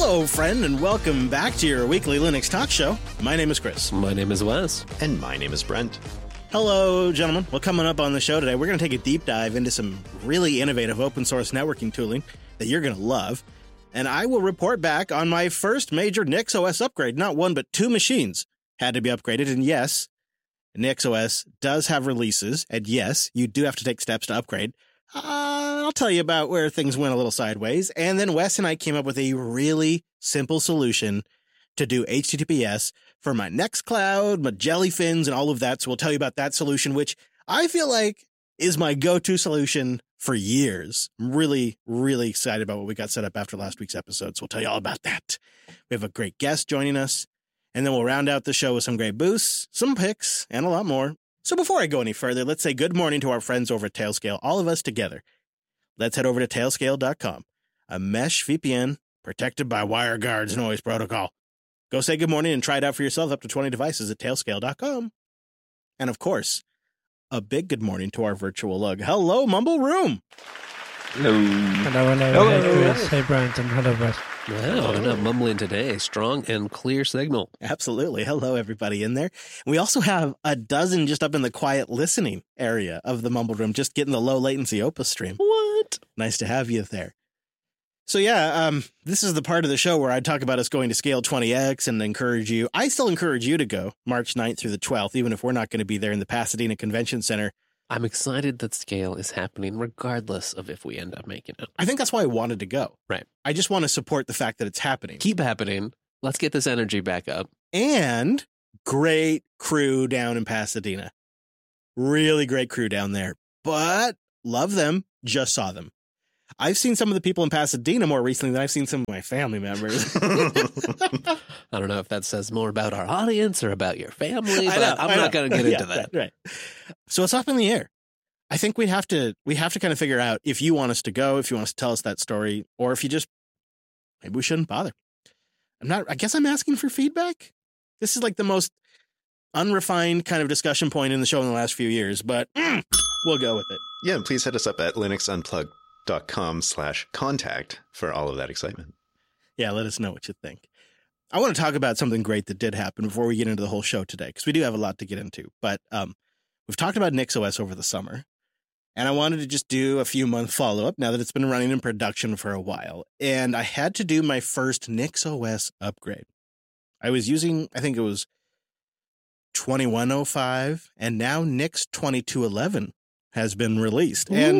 Hello, friend, and welcome back to your weekly Linux talk show. My name is Chris. My name is Wes. And my name is Brent. Hello, gentlemen. Well, coming up on the show today, we're going to take a deep dive into some really innovative open source networking tooling that you're going to love. And I will report back on my first major NixOS upgrade. Not one, but two machines had to be upgraded. And yes, NixOS does have releases. And yes, you do have to take steps to upgrade. I'll tell you about where things went a little sideways. And then Wes and I came up with a really simple solution to do HTTPS for my Nextcloud, my Jellyfins, and all of that. So we'll tell you about that solution, which I feel like is my go-to solution for years. I'm really, really excited about what we got set up after last week's episode. So we'll tell you all about that. We have a great guest joining us, and then we'll round out the show with some great boosts, some picks, and a lot more. So before I go any further, let's say good morning to our friends over at Tailscale, all of us together. Let's head over to tailscale.com, a mesh VPN protected by WireGuard's noise protocol. Go say good morning and try it out for yourself up to 20 devices at tailscale.com. And of course, a big good morning to our virtual lug. Hello, Mumble Room. Hello. Hey, Chris. Hey, Brent. And hello, Brett. Wow, we're not mumbling today. Strong and clear signal. Absolutely. Hello, everybody in there. We also have a dozen just up in the quiet listening area of the Mumble Room, just getting the low latency Opus stream. What? Nice to have you there. So yeah, this is the part of the show where I talk about us going to Scale 20X and encourage you. I still encourage you to go March 9th through the 12th, even if we're not going to be there in the Pasadena Convention Center. I'm excited that Scale is happening regardless of if we end up making it. I think that's why I wanted to go. Right. I just want to support the fact that it's happening. Keep happening. Let's get this energy back up. And great crew down in Pasadena. Really great crew down there. But love them. Just saw them. I've seen some of the people in Pasadena more recently than I've seen some of my family members. I don't know if that says more about our audience or about your family, but I'm not going to get into that. Right. So it's up in the air. I think we have to kind of figure out if you want us to go, if you want us to tell us that story, or if you just, maybe we shouldn't bother. I guess I'm asking for feedback. This is like the most unrefined kind of discussion point in the show in the last few years, but we'll go with it. Yeah, and please hit us up at linuxunplugged.com/contact for all of that excitement. Yeah, let us know what you think. I want to talk about something great that did happen before we get into the whole show today, because we do have a lot to get into. But we've talked about NixOS over the summer, and I wanted to just do a few month follow-up now that it's been running in production for a while. And I had to do my first NixOS upgrade. I was using, I think it was 2105, and now Nix 2211 has been released. And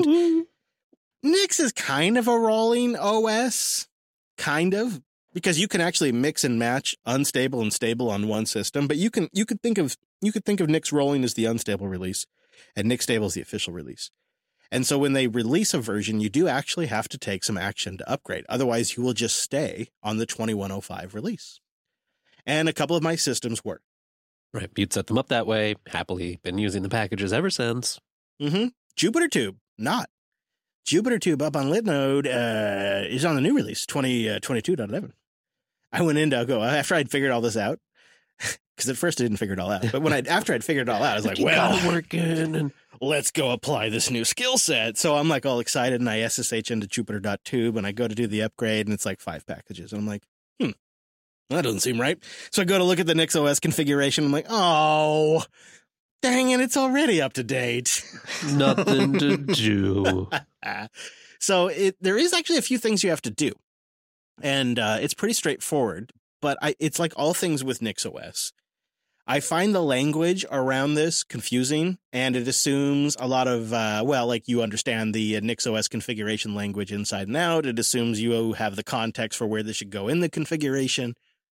Nix is kind of a rolling OS, kind of, because you can actually mix and match unstable and stable on one system. But you could think of Nix rolling as the unstable release, and Nix stable is the official release. And so when they release a version, you do actually have to take some action to upgrade. Otherwise, you will just stay on the 2105 release. And a couple of my systems work. Right. You'd set them up that way. Happily been using the packages ever since. Mm-hmm. JupyterTube, not. JupyterTube up on Linode is on the new release, 2022.11. I went in to go, after I'd figured all this out, because at first I didn't figure it all out, but after I'd figured it all out, I was like, well, working and let's go apply this new skill set. So I'm like all excited, and I SSH into Jupyter.tube, and I go to do the upgrade, and it's like 5 packages. And I'm like, that doesn't seem right. So I go to look at the NixOS configuration. I'm like, oh, dang it, it's already up to date. nothing to do. So there is actually a few things you have to do. And it's pretty straightforward, but it's like all things with NixOS. I find the language around this confusing, and it assumes a lot of, like you understand the NixOS configuration language inside and out. It assumes you have the context for where this should go in the configuration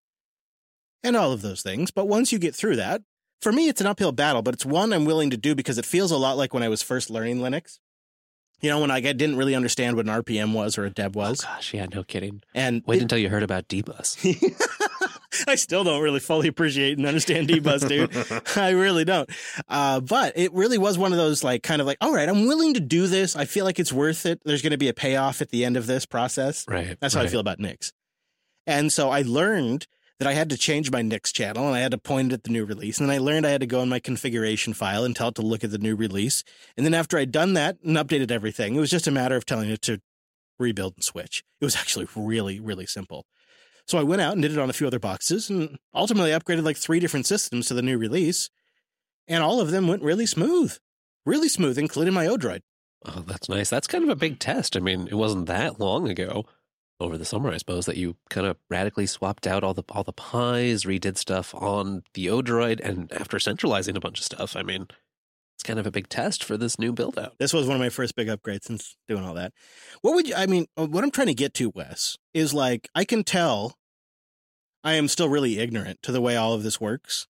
and all of those things. But once you get through that, for me, it's an uphill battle, but it's one I'm willing to do because it feels a lot like when I was first learning Linux. You know, when I didn't really understand what an RPM was or a deb was. Oh, gosh, yeah, no kidding. And wait until you heard about dbus. I still don't really fully appreciate and understand dbus, dude. I really don't. But it really was one of those kind of all right, I'm willing to do this. I feel like it's worth it. There's going to be a payoff at the end of this process. Right. That's how I feel about Nix. And so I learned that I had to change my Nix channel, and I had to point it at the new release. And then I learned I had to go in my configuration file and tell it to look at the new release. And then after I'd done that and updated everything, it was just a matter of telling it to rebuild and switch. It was actually really, really simple. So I went out and did it on a few other boxes and ultimately upgraded like 3 different systems to the new release. And all of them went really smooth, including my Odroid. Oh, that's nice. That's kind of a big test. I mean, it wasn't that long ago, over the summer, I suppose, that you kind of radically swapped out all the pies, redid stuff on the Odroid, and after centralizing a bunch of stuff, I mean, it's kind of a big test for this new build out. This was one of my first big upgrades since doing all that. What I'm trying to get to, Wes, is like, I can tell I am still really ignorant to the way all of this works.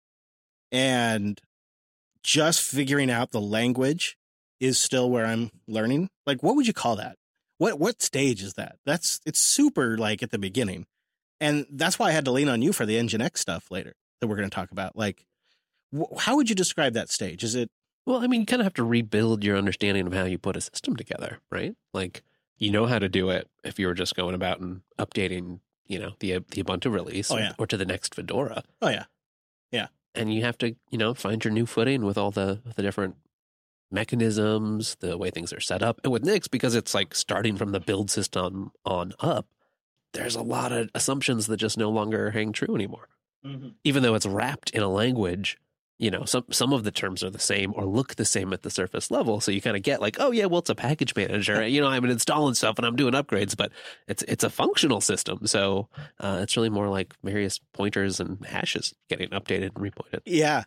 And just figuring out the language is still where I'm learning. Like, what would you call that? What stage is that? It's super like at the beginning. And that's why I had to lean on you for the Nginx stuff later that we're going to talk about. Like, how would you describe that stage? Is it? Well, I mean, you kind of have to rebuild your understanding of how you put a system together, right? Like, you know how to do it if you were just going about and updating, the Ubuntu release or to the next Fedora. Oh, yeah. Yeah. And you have to, find your new footing with all the different mechanisms, the way things are set up. And with Nix, because it's like starting from the build system on up, there's a lot of assumptions that just no longer hang true anymore. Mm-hmm. Even though it's wrapped in a language, some of the terms are the same or look the same at the surface level. So you kind of get like, oh yeah, well, it's a package manager. I'm installing stuff and I'm doing upgrades, but it's a functional system. So it's really more like various pointers and hashes getting updated and repointed. Yeah.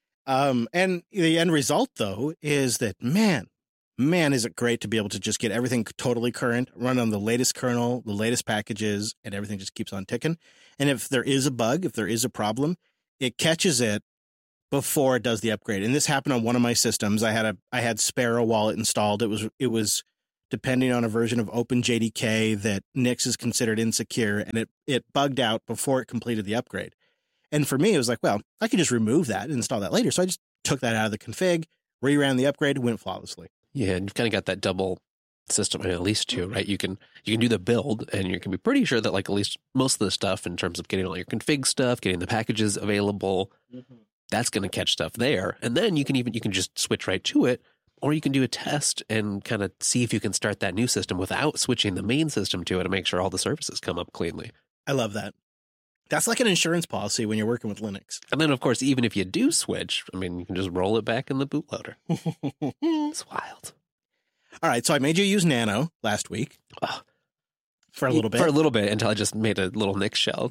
And the end result, though, is that, man, is it great to be able to just get everything totally current, run on the latest kernel, the latest packages, and everything just keeps on ticking. And if there is a bug, if there is a problem, it catches it before it does the upgrade. And this happened on one of my systems. I had Sparrow Wallet installed. It was depending on a version of OpenJDK that Nix is considered insecure, and it bugged out before it completed the upgrade. And for me, it was like, well, I could just remove that and install that later. So I just took that out of the config, reran the upgrade, went flawlessly. Yeah, and you've kind of got that double system, at least two, right? You can do the build, and you can be pretty sure that like at least most of the stuff in terms of getting all your config stuff, getting the packages available, that's going to catch stuff there. And then you can just switch right to it, or you can do a test and kind of see if you can start that new system without switching the main system to it and make sure all the services come up cleanly. I love that. That's like an insurance policy when you're working with Linux. And then, of course, even if you do switch, I mean, you can just roll it back in the bootloader. It's wild. All right, so I made you use Nano last week. For a little bit. For a little bit, until I just made a little Nix shell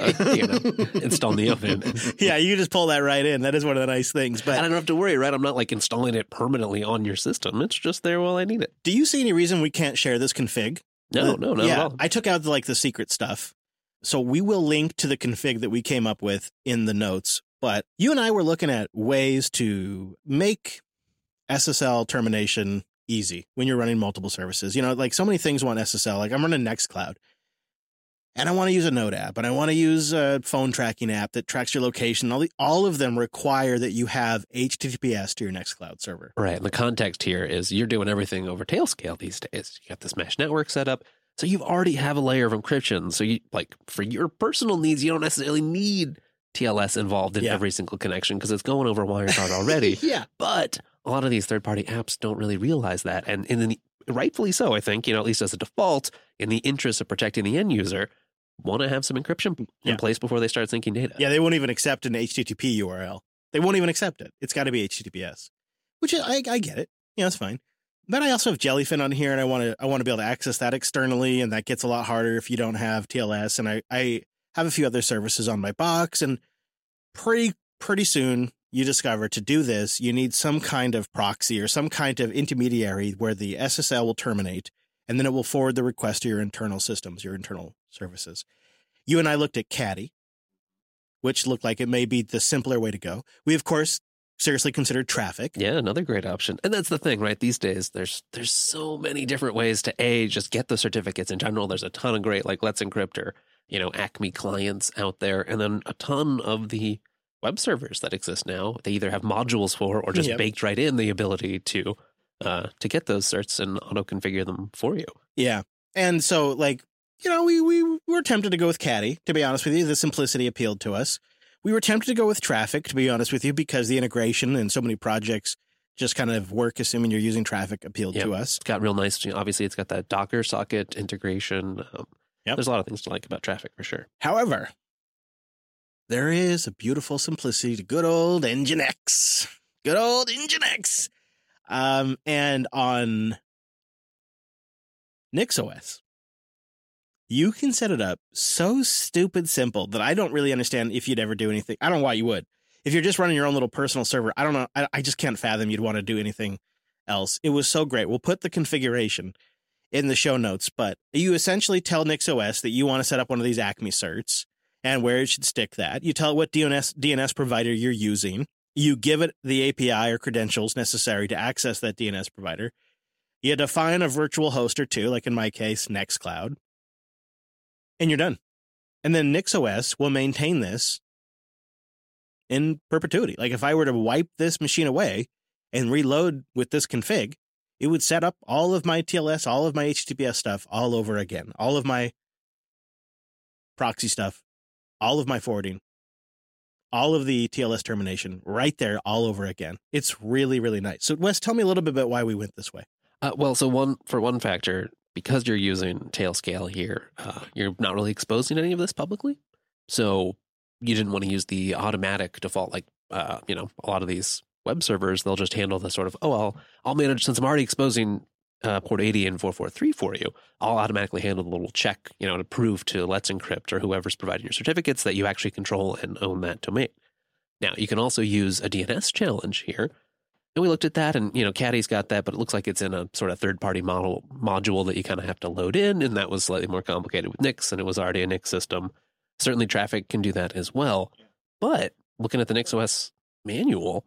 to install Neofin. Yeah, you just pull that right in. That is one of the nice things. But I don't have to worry, right? I'm not like installing it permanently on your system. It's just there while I need it. Do you see any reason we can't share this config? No, not at all. I took out the secret stuff. So we will link to the config that we came up with in the notes. But you and I were looking at ways to make SSL termination easy when you're running multiple services. Like so many things want SSL. Like I'm running Nextcloud, and I want to use a Node app, and I want to use a phone tracking app that tracks your location. All of them require that you have HTTPS to your Nextcloud server. Right. And the context here is you're doing everything over Tailscale these days. You got this mesh network set up. So you already have a layer of encryption. So you for your personal needs, you don't necessarily need TLS involved in every single connection because it's going over WireGuard already. Yeah. But a lot of these third-party apps don't really realize that. And rightfully so, I think, at least as a default, in the interest of protecting the end user, want to have some encryption in place before they start syncing data. Yeah, they won't even accept an HTTP URL. They won't even accept it. It's got to be HTTPS, which I get it. It's fine. But I also have Jellyfin on here, and I want to be able to access that externally, and that gets a lot harder if you don't have TLS. And I have a few other services on my box, and pretty soon you discover to do this, you need some kind of proxy or some kind of intermediary where the SSL will terminate, and then it will forward the request to your internal systems, your internal services. You and I looked at Caddy, which looked like it may be the simpler way to go. We, of course, seriously considered Traefik. Yeah, another great option. And that's the thing, right? These days, there's so many different ways to just get the certificates in general. There's a ton of great, like Let's Encrypt or, Acme clients out there. And then a ton of the web servers that exist now, they either have modules for or just baked right in the ability to get those certs and auto-configure them for you. Yeah. And so, we were tempted to go with Caddy, to be honest with you. The simplicity appealed to us. We were tempted to go with Traefik, to be honest with you, because the integration and so many projects just kind of work assuming you're using Traefik appealed to us. It's got real nice, obviously it's got that Docker socket integration. Yep. There's a lot of things to like about Traffic for sure. However, there is a beautiful simplicity to good old Nginx. Good old Nginx. And on NixOS, you can set it up so stupid simple that I don't really understand if you'd ever do anything. I don't know why you would. If you're just running your own little personal server, I don't know. I just can't fathom you'd want to do anything else. It was so great. We'll put the configuration in the show notes, but you essentially tell NixOS that you want to set up one of these Acme certs and where it should stick that. You tell it what DNS provider you're using. You give it the API or credentials necessary to access that DNS provider. You define a virtual host or two, like in my case, Nextcloud, and you're done. And then NixOS will maintain this in perpetuity. Like if I were to wipe this machine away and reload with this config, it would set up all of my TLS, all of my HTTPS stuff all over again, all of my proxy stuff, all of my forwarding, all of the TLS termination right there all over again. It's really, really nice. So Wes, tell me a little bit about why we went this way. So one factor, because you're using Tailscale here, you're not really exposing any of this publicly. So you didn't want to use the automatic default, like, a lot of these web servers, they'll just handle the sort of, I'll manage, since I'm already exposing port 80 and 443 for you, I'll automatically handle the little check, to prove to Let's Encrypt or whoever's providing your certificates that you actually control and own that domain. Now, you can also use a DNS challenge here. And we looked at that, and, Caddy's got that, but it looks like it's in a sort of third-party module that you kind of have to load in, and that was slightly more complicated with Nix, and it was already a Nix system. Certainly Traffic can do that as well. But looking at the NixOS manual,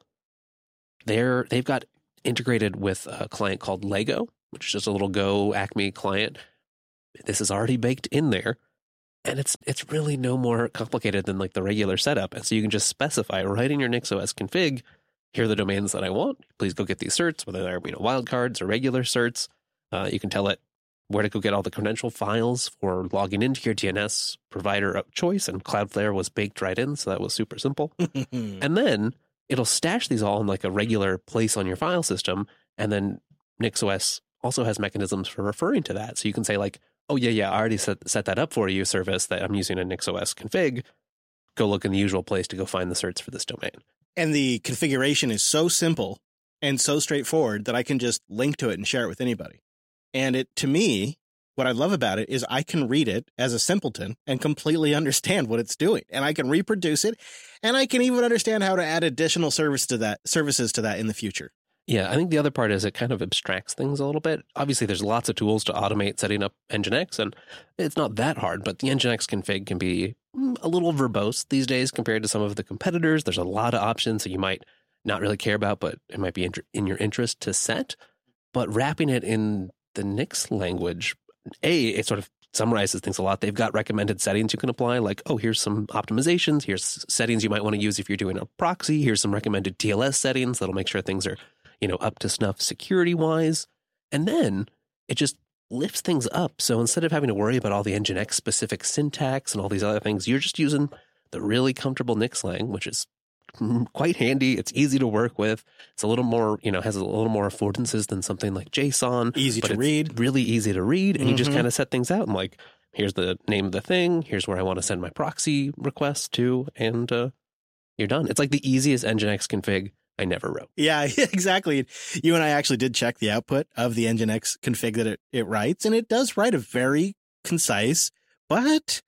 they've got integrated with a client called Lego, which is just a little Go Acme client. This is already baked in there, and it's really no more complicated than like the regular setup. And so you can just specify right in your NixOS config, here are the domains that I want. Please go get these certs, whether they're wildcards or regular certs. You can tell it where to go get all the credential files for logging into your DNS provider of choice, and Cloudflare was baked right in, so that was super simple. And then it'll stash these all in like a regular place on your file system, and then NixOS also has mechanisms for referring to that. So you can say like, I already set that up for you, service that I'm using a NixOS config. Go look in the usual place to go find the certs for this domain. And the configuration is so simple and so straightforward that I can just link to it and share it with anybody. And to me, what I love about it is I can read it as a simpleton and completely understand what it's doing. And I can reproduce it. And I can even understand how to add additional services to that in the future. Yeah, I think the other part is it kind of abstracts things a little bit. Obviously, there's lots of tools to automate setting up Nginx, and it's not that hard, but the Nginx config can be a little verbose these days compared to some of the competitors. There's a lot of options that you might not really care about, but it might be in your interest to set. But wrapping it in the Nix language, it sort of summarizes things a lot. They've got recommended settings you can apply, like, here's some optimizations, here's settings you might want to use if you're doing a proxy, here's some recommended TLS settings that'll make sure things are up to snuff security-wise. And then it just lifts things up. So instead of having to worry about all the Nginx-specific syntax and all these other things, you're just using the really comfortable Nix lang, which is quite handy. It's easy to work with. It's a little more, has a little more affordances than something like JSON. Easy to read. Really easy to read. And you just kind of set things out and like, here's the name of the thing. Here's where I want to send my proxy request to. And you're done. It's like the easiest Nginx config I never wrote. Yeah, exactly. You and I actually did check the output of the Nginx config that it writes, and it does write a very concise, but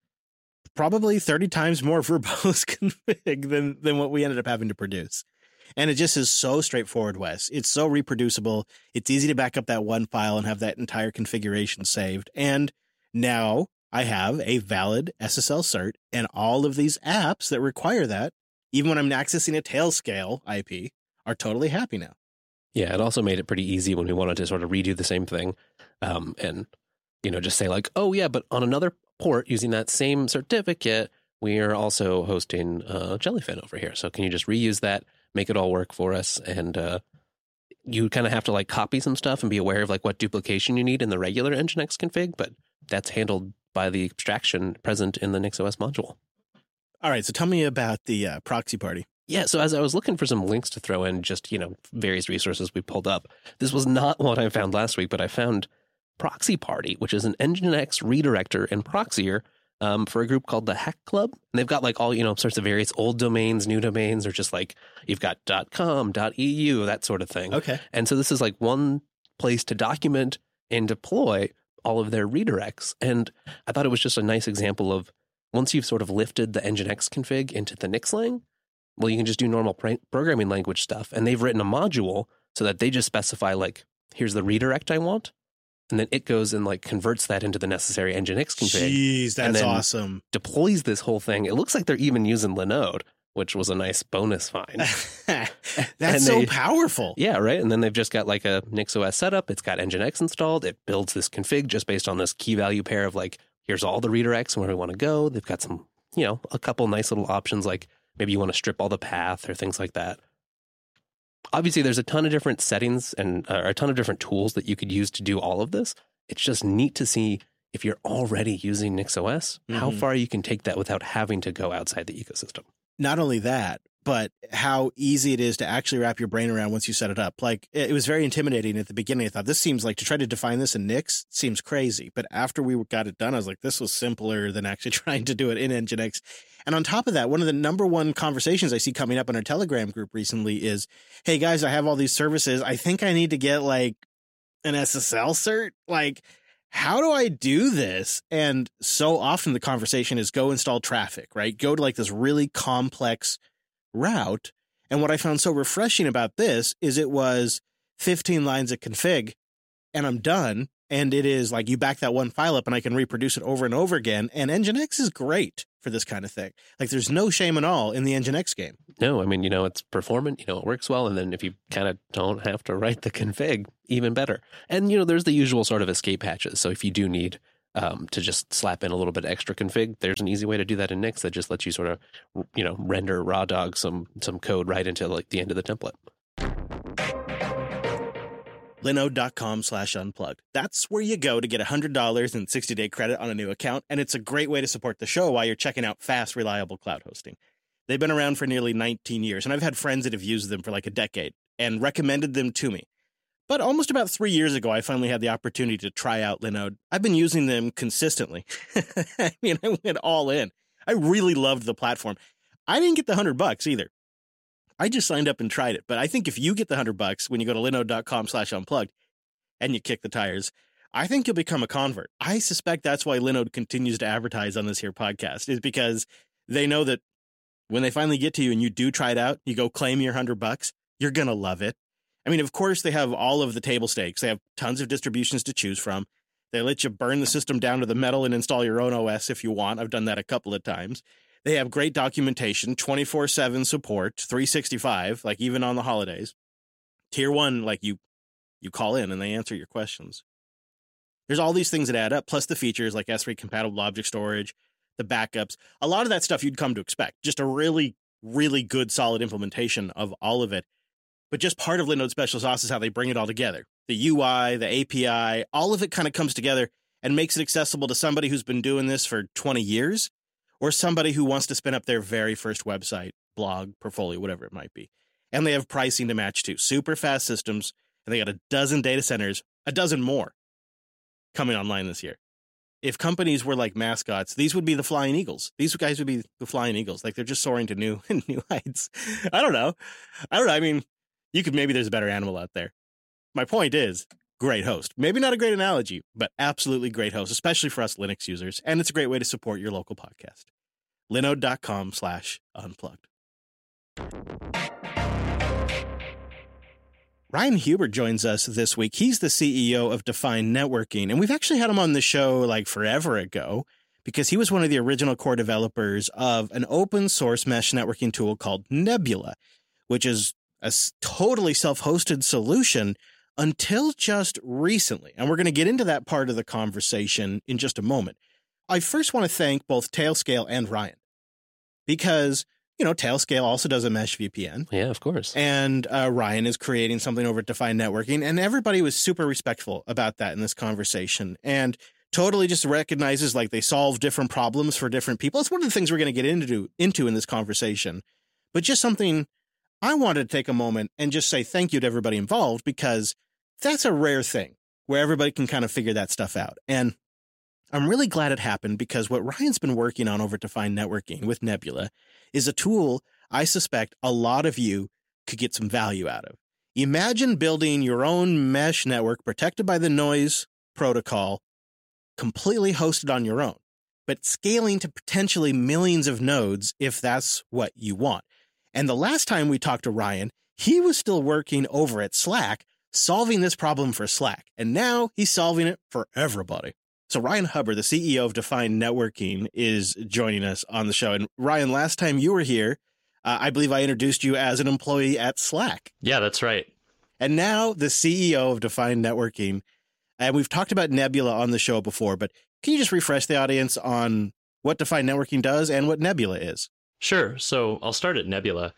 probably 30 times more verbose config than what we ended up having to produce. And it just is so straightforward, Wes. It's so reproducible. It's easy to back up that one file and have that entire configuration saved. And now I have a valid SSL cert, and all of these apps that require that, even when I'm accessing a Tailscale IP, are totally happy now. Yeah, it also made it pretty easy when we wanted to sort of redo the same thing and, just say like, but on another port using that same certificate, we are also hosting Jellyfin over here. So can you just reuse that, make it all work for us? And you kind of have to like copy some stuff and be aware of like what duplication you need in the regular Nginx config, but that's handled by the abstraction present in the NixOS module. All right, so tell me about the proxy party. Yeah, so as I was looking for some links to throw in, just, various resources we pulled up, this was not what I found last week, but I found Proxy Party, which is an Nginx redirector and proxier for a group called the Hack Club. And they've got like all, sorts of various old domains, new domains, or just like you've got .com, .eu, that sort of thing. Okay. And so this is like one place to document and deploy all of their redirects. And I thought it was just a nice example of once you've sort of lifted the Nginx config into the Nixlang, well, you can just do normal programming language stuff. And they've written a module so that they just specify like, here's the redirect I want. And then it goes and like converts that into the necessary Nginx config. Jeez, that's awesome. Deploys this whole thing. It looks like they're even using Linode, which was a nice bonus find. That's so powerful. Yeah, right. And then they've just got like a NixOS setup. It's got Nginx installed. It builds this config just based on this key value pair of like, here's all the redirects and where we want to go. They've got some, a couple nice little options like maybe you want to strip all the path or things like that. Obviously, there's a ton of different settings and a ton of different tools that you could use to do all of this. It's just neat to see if you're already using NixOS, how far you can take that without having to go outside the ecosystem. Not only that, but how easy it is to actually wrap your brain around once you set it up. Like, it was very intimidating at the beginning. I thought, this seems like to try to define this in Nix seems crazy. But after we got it done, I was like, this was simpler than actually trying to do it in Nginx. And on top of that, one of the number one conversations I see coming up in our Telegram group recently is, hey, guys, I have all these services. I think I need to get like an SSL cert. Like, how do I do this? And so often the conversation is go install Traefik, right? Go to like this really complex route. And what I found so refreshing about this is it was 15 lines of config and I'm done. And it is like you back that one file up and I can reproduce it over and over again. And Nginx is great for this kind of thing. Like there's no shame at all in the Nginx game. No, I mean, it's performant, it works well. And then if you kind of don't have to write the config, even better. And, there's the usual sort of escape hatches. So if you do need to just slap in a little bit extra config, there's an easy way to do that in Nix that just lets you sort of, render raw dog some code right into like the end of the template. Linode.com/unplugged. That's where you go to get $100 and 60-day credit on a new account, and it's a great way to support the show while you're checking out fast, reliable cloud hosting. They've been around for nearly 19 years, and I've had friends that have used them for like a decade and recommended them to me. But almost about 3 years ago, I finally had the opportunity to try out Linode. I've been using them consistently. I mean, I went all in. I really loved the platform. I didn't get the $100 either. I just signed up and tried it. But I think if you get the $100 when you go to linode.com/unplugged and you kick the tires, I think you'll become a convert. I suspect that's why Linode continues to advertise on this here podcast, is because they know that when they finally get to you and you do try it out, you go claim your $100, you're going to love it. I mean, of course, they have all of the table stakes. They have tons of distributions to choose from. They let you burn the system down to the metal and install your own OS if you want. I've done that a couple of times. They have great documentation, 24/7 support, 365, like even on the holidays. Tier 1, like you call in and they answer your questions. There's all these things that add up, plus the features like S3 compatible object storage, the backups. A lot of that stuff you'd come to expect. Just a really, really good, solid implementation of all of it. But just part of Linode Special Sauce is how they bring it all together. The UI, the API, all of it kind of comes together and makes it accessible to somebody who's been doing this for 20 years or somebody who wants to spin up their very first website, blog, portfolio, whatever it might be. And they have pricing to match too. Super fast systems. And they got a dozen data centers, a dozen more coming online this year. If companies were like mascots, these would be the Flying Eagles. These guys would be the Flying Eagles. Like they're just soaring to new heights. I don't know. I mean, maybe there's a better animal out there. My point is, great host. Maybe not a great analogy, but absolutely great host, especially for us Linux users. And it's a great way to support your local podcast. Linode.com/unplugged. Ryan Huber joins us this week. He's the CEO of Define Networking, and we've actually had him on the show like forever ago because he was one of the original core developers of an open source mesh networking tool called Nebula, which is a totally self-hosted solution until just recently. And we're going to get into that part of the conversation in just a moment. I first want to thank both Tailscale and Ryan because, Tailscale also does a mesh VPN. Yeah, of course. And Ryan is creating something over at Define Networking. And everybody was super respectful about that in this conversation and totally just recognizes like they solve different problems for different people. It's one of the things we're going to get into in this conversation. But just something I wanted to take a moment and just say thank you to everybody involved because that's a rare thing. where everybody can kind of figure that stuff out. And I'm really glad it happened, because what Ryan's been working on over at Defined Networking with Nebula is a tool I suspect a lot of you could get some value out of. Imagine building your own mesh network protected by the noise protocol, completely hosted on your own, but scaling to potentially millions of nodes if that's what you want. And the last time we talked to Ryan, he was still working over at Slack, solving this problem for Slack. And now he's solving it for everybody. So Ryan Hubbard, the CEO of Defined Networking, is joining us on the show. And Ryan, last time you were here, I believe I introduced you as an employee at Slack. Yeah, that's right. And now the CEO of Defined Networking. And we've talked about Nebula on the show before, but can you just refresh the audience on what Defined Networking does and what Nebula is? Sure. So I'll start at Nebula.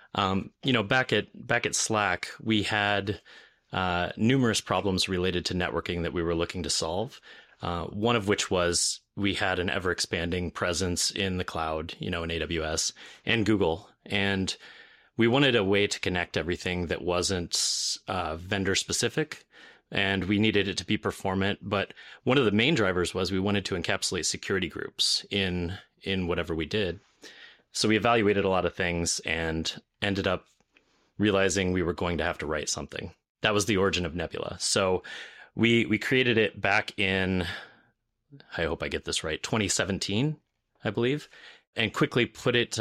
Back at Slack, we had numerous problems related to networking that we were looking to solve. One of which was we had an ever expanding presence in the cloud, in AWS and Google. And we wanted a way to connect everything that wasn't vendor specific, and we needed it to be performant. But one of the main drivers was we wanted to encapsulate security groups in whatever we did. So we evaluated a lot of things and ended up realizing we were going to have to write something. That was the origin of Nebula. So we created it back in, I hope I get this right, 2017, I believe, and quickly put it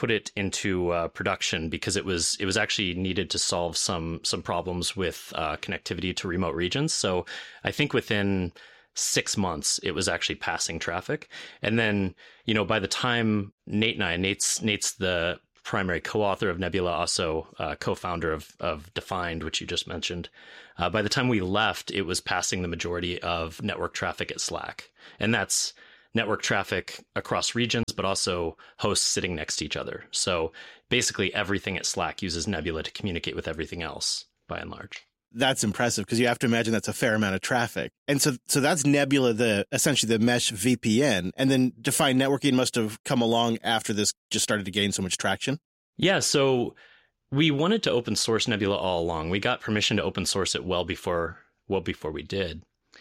into production because it was actually needed to solve some problems with connectivity to remote regions. So I think within 6 months it was actually passing traffic, and then by the time Nate's the primary co-author of Nebula, also co-founder of Defined, which you just mentioned. By the time we left, it was passing the majority of network traffic at Slack. And that's network traffic across regions, but also hosts sitting next to each other. So basically everything at Slack uses Nebula to communicate with everything else, by and large. That's impressive, because you have to imagine that's a fair amount of traffic. And so that's Nebula, essentially the mesh VPN. And then Defined Networking must have come along after this just started to gain so much traction. Yeah, so we wanted to open source Nebula all along. We got permission to open source it well before we did.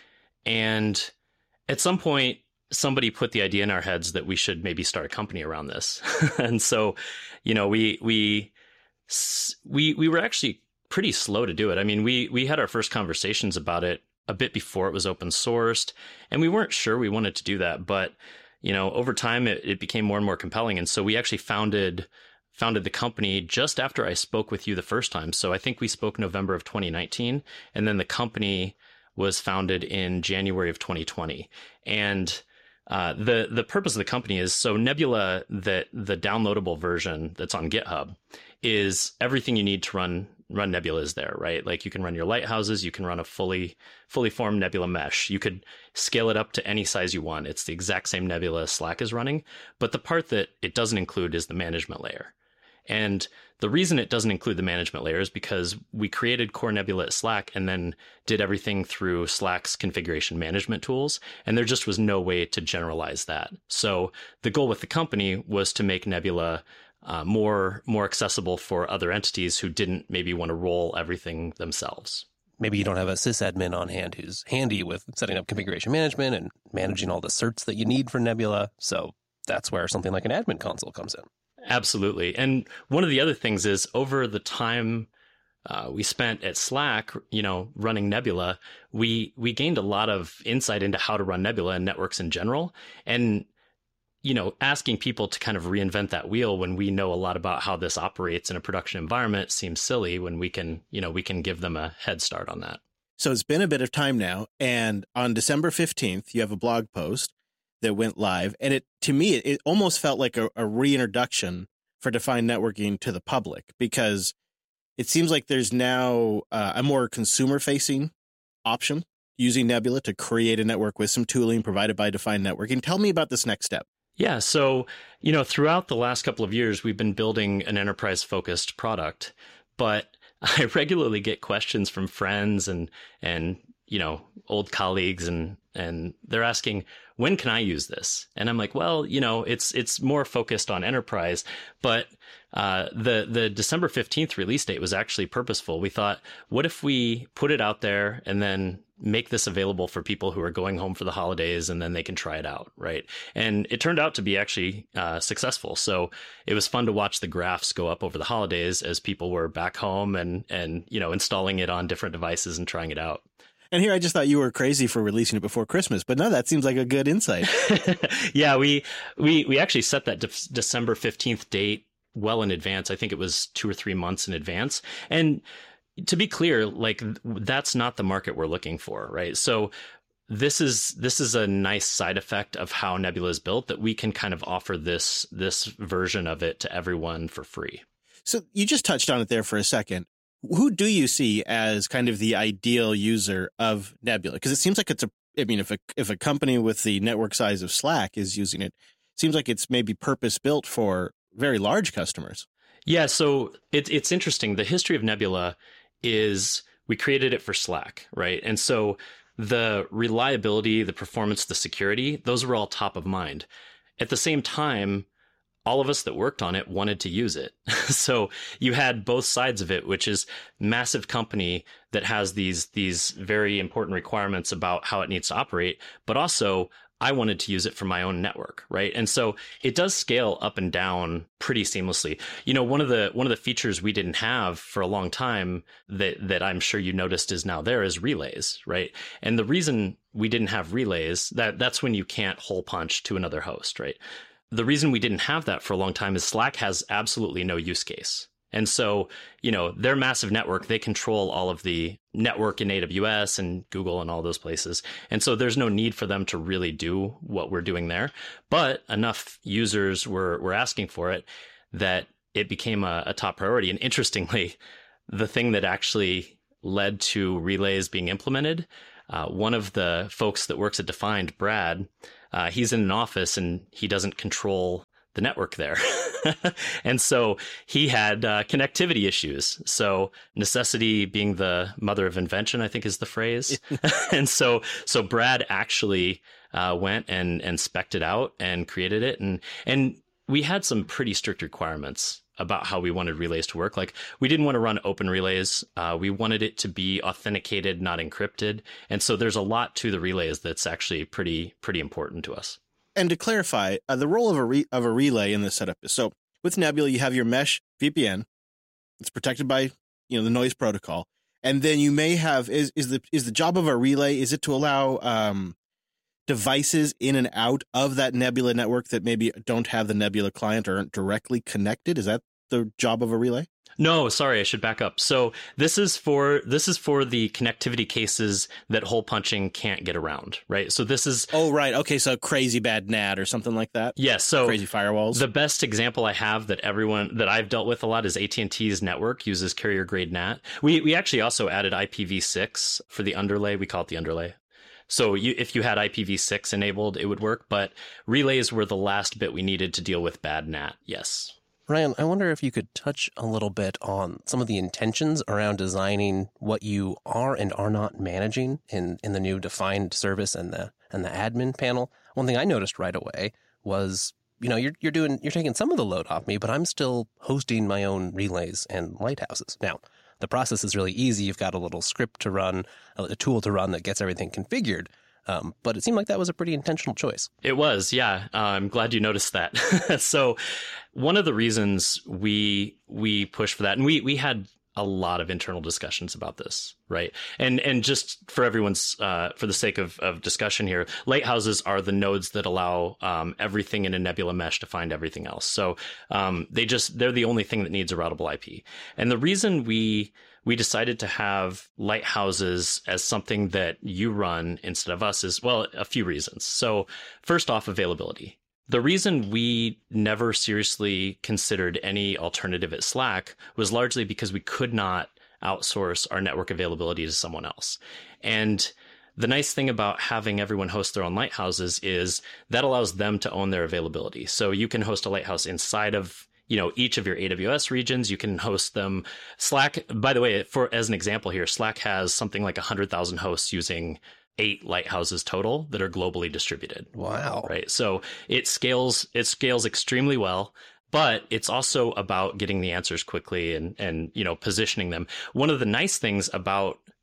And at some point, somebody put the idea in our heads that we should maybe start a company around this. And so, we were actually pretty slow to do it. I mean, we had our first conversations about it a bit before it was open sourced, and we weren't sure we wanted to do that. But, over time, it became more and more compelling. And so we actually founded the company just after I spoke with you the first time. So I think we spoke November of 2019, and then the company was founded in January of 2020. And the purpose of the company is, so Nebula, the downloadable version that's on GitHub, is everything you need to run Nebula is there, right? Like you can run your lighthouses, you can run a fully formed Nebula mesh. You could scale it up to any size you want. It's the exact same Nebula Slack is running, but the part that it doesn't include is the management layer. And the reason it doesn't include the management layer is because we created Core Nebula at Slack and then did everything through Slack's configuration management tools. And there just was no way to generalize that. So the goal with the company was to make Nebula more accessible for other entities who didn't maybe want to roll everything themselves. Maybe you don't have a sysadmin on hand who's handy with setting up configuration management and managing all the certs that you need for Nebula. So that's where something like an admin console comes in. Absolutely. And one of the other things is, over the time we spent at Slack, running Nebula, we gained a lot of insight into how to run Nebula and networks in general. And, asking people to kind of reinvent that wheel when we know a lot about how this operates in a production environment seems silly, when we can give them a head start on that. So it's been a bit of time now. And on December 15th, you have a blog post that went live. And to me, it almost felt like a reintroduction for Defined Networking to the public, because it seems like there's now a more consumer-facing option using Nebula to create a network with some tooling provided by Defined Networking. Tell me about this next step. Yeah. So, throughout the last couple of years, we've been building an enterprise-focused product, but I regularly get questions from friends and old colleagues, and they're asking, when can I use this? And I'm like, well, it's more focused on enterprise, but the December 15th release date was actually purposeful. We thought, what if we put it out there and then make this available for people who are going home for the holidays, and then they can try it out, right? And it turned out to be actually successful. So it was fun to watch the graphs go up over the holidays as people were back home and installing it on different devices and trying it out. And here I just thought you were crazy for releasing it before Christmas, but no, that seems like a good insight. Yeah, we actually set that December 15th date well in advance. I think it was 2 or 3 months in advance. And to be clear, like, that's not the market we're looking for, right? So this is a nice side effect of how Nebula is built, that we can kind of offer this version of it to everyone for free. So you just touched on it there for a second. Who do you see as kind of the ideal user of Nebula? Because it seems like if a company with the network size of Slack is using it, it seems like it's maybe purpose built for very large customers. Yeah, so it's interesting. The history of Nebula is we created it for Slack, right? And so the reliability, the performance, the security, those were all top of mind. At the same time, all of us that worked on it wanted to use it. So you had both sides of it, which is massive company that has these very important requirements about how it needs to operate, but also I wanted to use it for my own network, right? And so it does scale up and down pretty seamlessly. One of the features we didn't have for a long time that I'm sure you noticed is now there is relays, right? And the reason we didn't have relays, that's when you can't hole punch to another host, right? The reason we didn't have that for a long time is Slack has absolutely no use case. And so, their massive network, they control all of the network in AWS and Google and all those places. And so there's no need for them to really do what we're doing there. But enough users were asking for it that it became a top priority. And interestingly, the thing that actually led to relays being implemented, one of the folks that works at Defined, Brad, he's in an office and he doesn't control the network there. And so he had connectivity issues. So necessity being the mother of invention, I think is the phrase. And so Brad actually went and spec'd it out and created it. And we had some pretty strict requirements about how we wanted relays to work. Like, we didn't want to run open relays. We wanted it to be authenticated, not encrypted. And so there's a lot to the relays that's actually pretty important to us. And to clarify, the role of a relay in this setup is, so with Nebula, you have your mesh VPN. It's protected by the noise protocol, and then you may have is the job of a relay, is it to allow devices in and out of that Nebula network that maybe don't have the Nebula client or aren't directly connected? Is that the job of a relay? No, sorry, I should back up. So this is for the connectivity cases that hole punching can't get around, right? So this is... Oh, right. Okay, so crazy bad NAT or something like that? Yes. Yeah, so crazy firewalls. The best example I have that I've dealt with a lot is AT&T's network uses carrier grade NAT. We actually also added IPv6 for the underlay. We call it the underlay. So if you had IPv6 enabled, it would work, but relays were the last bit we needed to deal with bad NAT. Yes. Ryan, I wonder if you could touch a little bit on some of the intentions around designing what you are and are not managing in the new defined service and the admin panel. One thing I noticed right away was, you're taking some of the load off me, but I'm still hosting my own relays and lighthouses. Now, the process is really easy. You've got a little script to run, a tool to run that gets everything configured. But it seemed like that was a pretty intentional choice. It was, yeah. I'm glad you noticed that. So one of the reasons we pushed for that, and we had a lot of internal discussions about this, right? And just for everyone's, for the sake of discussion here, lighthouses are the nodes that allow everything in a Nebula mesh to find everything else. So they're the only thing that needs a routable IP. And the reason we decided to have lighthouses as something that you run instead of us is, well, a few reasons. So first off, availability. The reason we never seriously considered any alternative at Slack was largely because we could not outsource our network availability to someone else. And the nice thing about having everyone host their own lighthouses is that allows them to own their availability. So you can host a lighthouse inside of each of your AWS regions. You can host them. Slack, by the way, as an example here, Slack has something like 100,000 hosts using 8 lighthouses total that are globally distributed. Wow. Right. So it scales extremely well, but it's also about getting the answers quickly and positioning them. One of the nice things about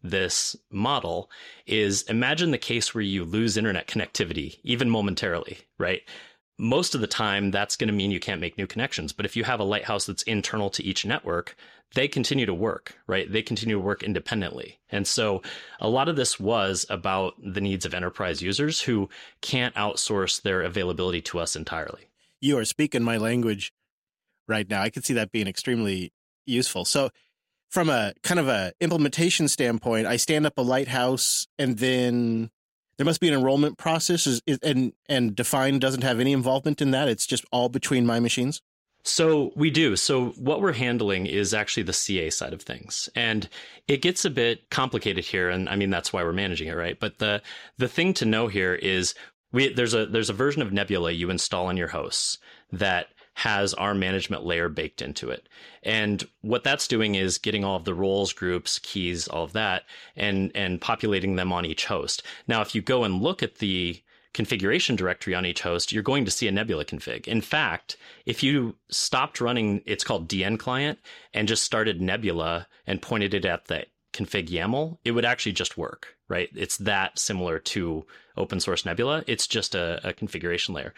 this model is imagine the case where you lose internet connectivity, even momentarily, right? Most of the time, that's going to mean you can't make new connections. But if you have a lighthouse that's internal to each network, they continue to work, right? They continue to work independently. And so a lot of this was about the needs of enterprise users who can't outsource their availability to us entirely. You are speaking my language right now. I could see that being extremely useful. So from a kind of a implementation standpoint, I stand up a lighthouse and then there must be an enrollment process and Define doesn't have any involvement in that. It's just all between my machines. So we do. So what we're handling is actually the CA side of things. And it gets a bit complicated here. And I mean, that's why we're managing it, right? But the thing to know here is there's a version of Nebula you install on your hosts that has our management layer baked into it. And what that's doing is getting all of the roles, groups, keys, all of that, and populating them on each host. Now, if you go and look at the configuration directory on each host, you're going to see a Nebula config. In fact, if you stopped running, it's called DN client, and just started Nebula and pointed it at the config YAML, it would actually just work, right? It's that similar to open source Nebula. It's just a configuration layer.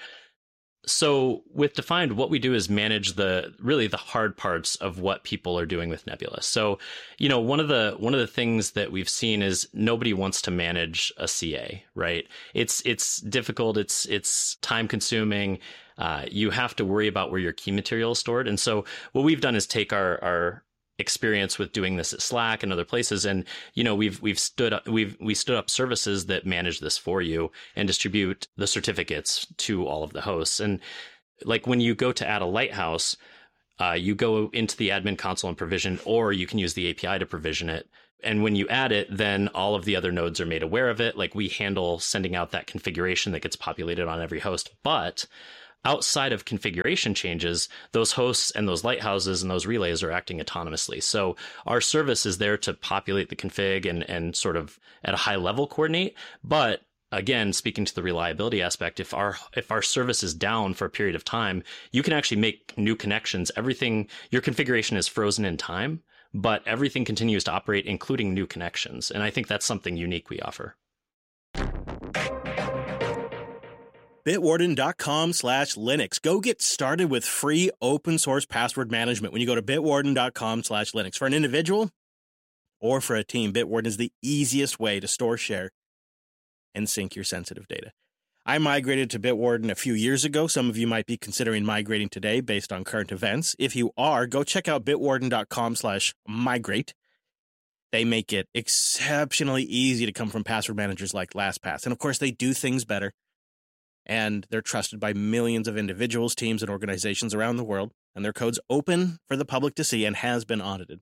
So with Defined, what we do is manage really the hard parts of what people are doing with Nebula. So, one of the things that we've seen is nobody wants to manage a CA, right? It's difficult. It's time consuming. You have to worry about where your key material is stored. And so what we've done is take our experience with doing this at Slack and other places, and we stood up services that manage this for you and distribute the certificates to all of the hosts. And like when you go to add a lighthouse, you go into the admin console and provision, or you can use the API to provision it. And when you add it, then all of the other nodes are made aware of it. Like we handle sending out that configuration that gets populated on every host, but outside of configuration changes, those hosts and those lighthouses and those relays are acting autonomously. So our service is there to populate the config and sort of at a high level coordinate. But again, speaking to the reliability aspect, if our service is down for a period of time, you can actually make new connections. Your configuration is frozen in time, but everything continues to operate, including new connections. And I think that's something unique we offer. Bitwarden.com/Linux. Go get started with free open source password management when you go to bitwarden.com/Linux. For an individual or for a team, Bitwarden is the easiest way to store, share, and sync your sensitive data. I migrated to Bitwarden a few years ago. Some of you might be considering migrating today based on current events. If you are, go check out bitwarden.com/migrate. They make it exceptionally easy to come from password managers like LastPass. And of course, they do things better. And they're trusted by millions of individuals, teams, and organizations around the world. And their code's open for the public to see and has been audited.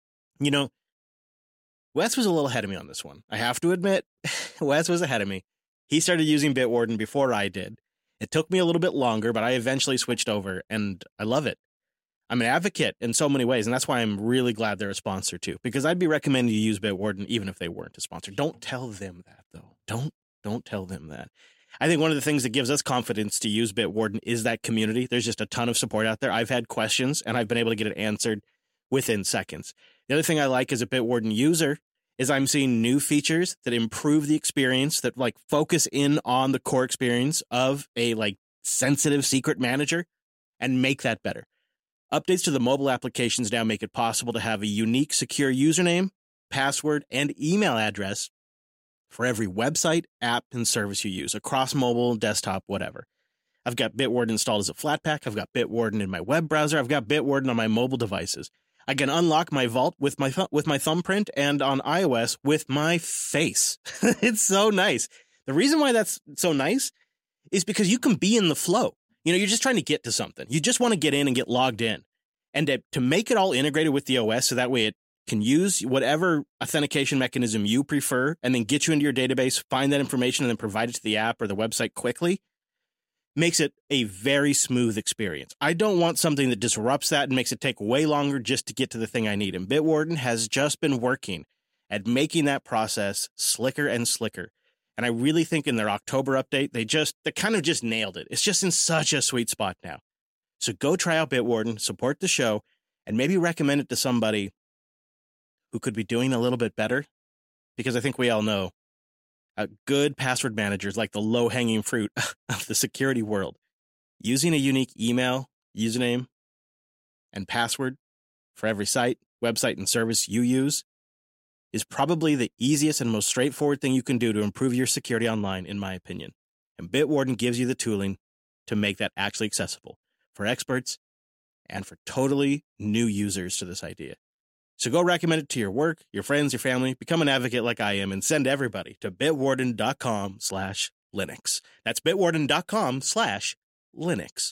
Wes was a little ahead of me on this one. I have to admit, Wes was ahead of me. He started using Bitwarden before I did. It took me a little bit longer, but I eventually switched over, and I love it. I'm an advocate in so many ways, and that's why I'm really glad they're a sponsor, too. Because I'd be recommending you use Bitwarden even if they weren't a sponsor. Don't tell them that, though. Don't tell them that. I think one of the things that gives us confidence to use Bitwarden is that community. There's just a ton of support out there. I've had questions, and I've been able to get it answered within seconds. The other thing I like as a Bitwarden user is I'm seeing new features that improve the experience, that focus in on the core experience of a sensitive secret manager and make that better. Updates to the mobile applications now make it possible to have a unique, secure username, password, and email address for every website, app, and service you use across mobile, desktop, whatever. I've got Bitwarden installed as a Flatpak. I've got Bitwarden in my web browser. I've got Bitwarden on my mobile devices. I can unlock my vault with my thumbprint, and on iOS with my face. It's so nice. The reason why that's so nice is because you can be in the flow. You're just trying to get to something. You just want to get in and get logged in. And to make it all integrated with the OS so that way it can use whatever authentication mechanism you prefer and then get you into your database, find that information, and then provide it to the app or the website quickly, makes it a very smooth experience. I don't want something that disrupts that and makes it take way longer just to get to the thing I need. And Bitwarden has just been working at making that process slicker and slicker. And I really think in their October update, they kind of just nailed it. It's just in such a sweet spot now. So go try out Bitwarden, support the show, and maybe recommend it to somebody who could be doing a little bit better because I think we all know good password managers, like the low-hanging fruit of the security world, using a unique email, username, and password for every site, website, and service you use is probably the easiest and most straightforward thing you can do to improve your security online, in my opinion. And Bitwarden gives you the tooling to make that actually accessible for experts and for totally new users to this idea. So go recommend it to your work, your friends, your family, become an advocate like I am, and send everybody to bitwarden.com/Linux. That's bitwarden.com/Linux.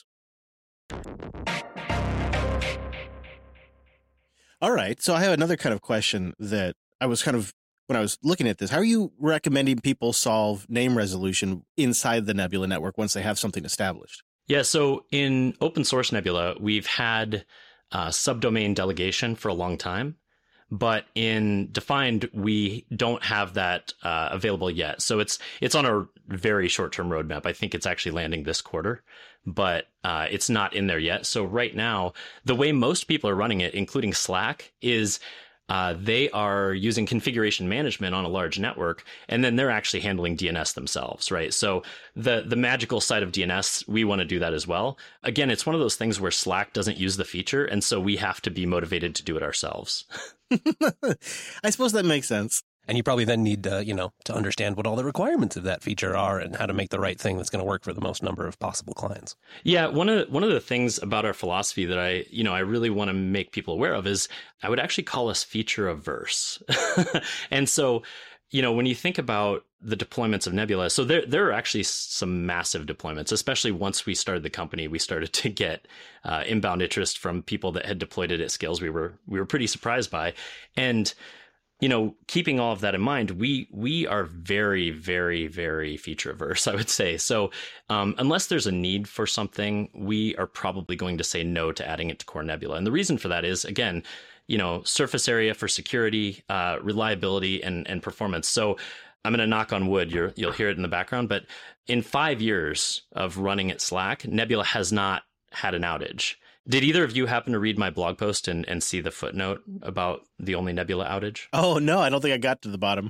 All right. So I have another kind of question that I was when I was looking at this, how are you recommending people solve name resolution inside the Nebula network once they have something established? Yeah, so in open source Nebula, we've had subdomain delegation for a long time, but in Defined, we don't have that available yet. So it's on a very short-term roadmap. I think it's actually landing this quarter, but it's not in there yet. So right now, the way most people are running it, including Slack, is they are using configuration management on a large network, and then they're actually handling DNS themselves, right? So the magical side of DNS, we want to do that as well. Again, it's one of those things where Slack doesn't use the feature, and so we have to be motivated to do it ourselves. I suppose that makes sense. And you probably then need to understand what all the requirements of that feature are and how to make the right thing that's going to work for the most number of possible clients. Yeah, one of the things about our philosophy that I really want to make people aware of is I would actually call us feature averse. And so, when you think about the deployments of Nebula, so there are actually some massive deployments, especially once we started the company. We started to get inbound interest from people that had deployed it at scales we were pretty surprised by. And keeping all of that in mind, we are very, very, very feature averse, I would say. So unless there's a need for something, we are probably going to say no to adding it to core Nebula. And the reason for that is, again, surface area for security, reliability, and performance. So I'm going to knock on wood. You'll hear it in the background. But in 5 years of running at Slack, Nebula has not had an outage. Did either of you happen to read my blog post and see the footnote about the only Nebula outage? Oh, no, I don't think I got to the bottom.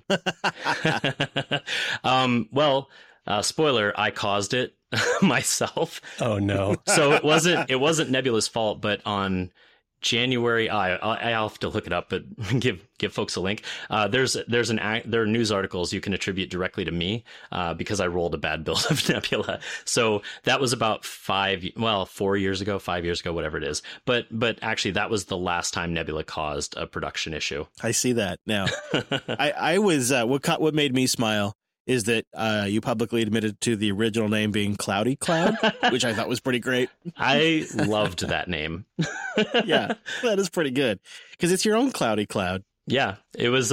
Well, spoiler, I caused it myself. Oh, no. So it wasn't Nebula's fault, but on January, I'll have to look it up, but give folks a link. There are news articles you can attribute directly to me because I rolled a bad build of Nebula. So that was about 4 years ago, 5 years ago, whatever it is. But actually, that was the last time Nebula caused a production issue. I see that now. I was what made me smile is that you publicly admitted to the original name being Cloudy Cloud, which I thought was pretty great. I loved that name. Yeah, that is pretty good because it's your own Cloudy Cloud. Yeah, it was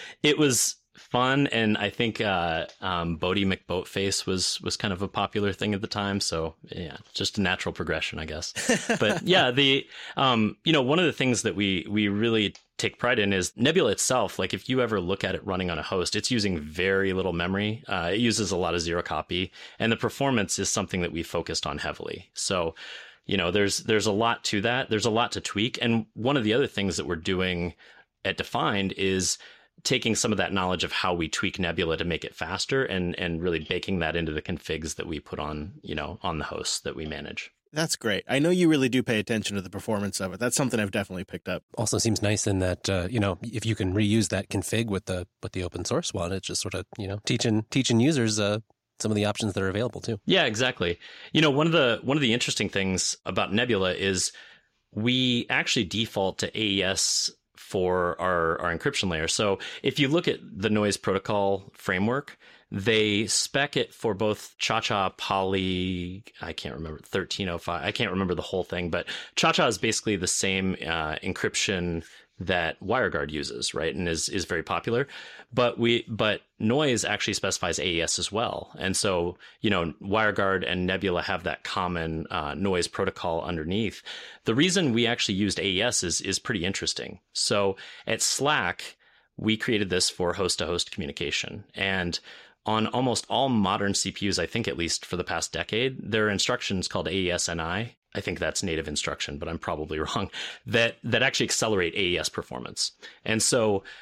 fun, and I think Bodie McBoatface was kind of a popular thing at the time. So yeah, just a natural progression, I guess. But yeah, one of the things that we really take pride in is Nebula itself. Like if you ever look at it running on a host, it's using very little memory. It uses a lot of zero copy, and the performance is something that we focused on heavily. So, there's a lot to that. There's a lot to tweak. And one of the other things that we're doing at Defined is taking some of that knowledge of how we tweak Nebula to make it faster and really baking that into the configs that we put on the hosts that we manage. That's great. I know you really do pay attention to the performance of it. That's something I've definitely picked up. Also seems nice in that, if you can reuse that config with the open source one, it's just sort of, teaching users some of the options that are available too. Yeah, exactly. One of the interesting things about Nebula is we actually default to AES for our encryption layer. So if you look at the Noise protocol framework, they spec it for both Cha-Cha, Poly, I can't remember, 1305. I can't remember the whole thing, but Cha-Cha is basically the same encryption that WireGuard uses, right? And is very popular. But Noise actually specifies AES as well. And so, WireGuard and Nebula have that common Noise protocol underneath. The reason we actually used AES is pretty interesting. So at Slack, we created this for host-to-host communication. And on almost all modern CPUs, I think at least for the past decade, there are instructions called AES-NI. I think that's native instruction, but I'm probably wrong, that actually accelerate AES performance. And so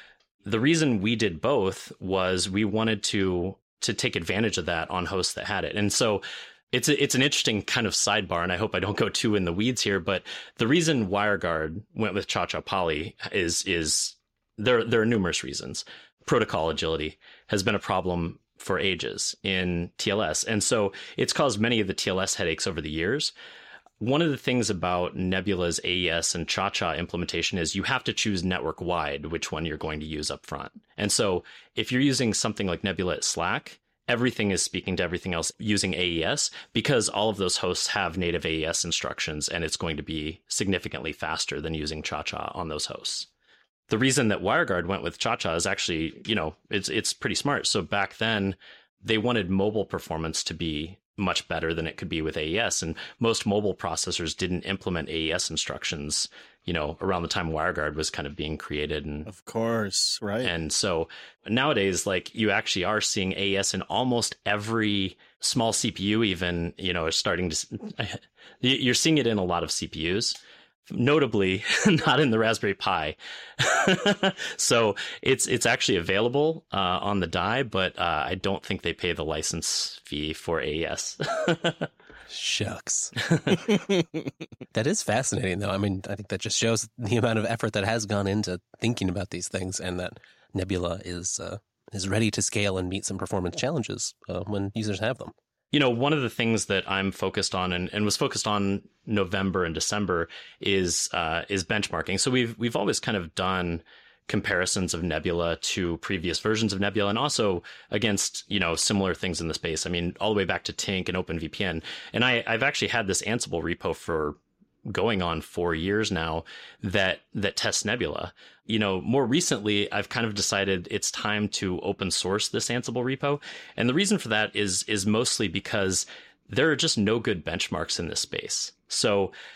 the reason we did both was we wanted to take advantage of that on hosts that had it. And so it's an interesting kind of sidebar, and I hope I don't go too in the weeds here, but the reason WireGuard went with Cha-Cha Poly is there are numerous reasons. Protocol agility has been a problem for ages in TLS. And so it's caused many of the TLS headaches over the years. One of the things about Nebula's AES and Cha-Cha implementation is you have to choose network wide which one you're going to use up front. And so if you're using something like Nebula at Slack, everything is speaking to everything else using AES because all of those hosts have native AES instructions, and it's going to be significantly faster than using Cha-Cha on those hosts. The reason that WireGuard went with Cha-Cha is actually, it's pretty smart. So back then, they wanted mobile performance to be much better than it could be with AES. And most mobile processors didn't implement AES instructions, around the time WireGuard was kind of being created. And of course, right. And so nowadays, like, you actually are seeing AES in almost every small CPU, even, is starting to, you're seeing it in a lot of CPUs. Notably, not in the Raspberry Pi. So it's actually available on the die, but I don't think they pay the license fee for AES. Shucks. That is fascinating, though. I mean, I think that just shows the amount of effort that has gone into thinking about these things, and that Nebula is ready to scale and meet some performance challenges when users have them. One of the things that I'm focused on and was focused on November and December is benchmarking. So we've always kind of done comparisons of Nebula to previous versions of Nebula, and also against, similar things in the space. I mean, all the way back to Tink and OpenVPN. And I've actually had this Ansible repo for going on 4 years now that tests Nebula. More recently, I've kind of decided it's time to open source this Ansible repo. And the reason for that is mostly because there are just no good benchmarks in this space. So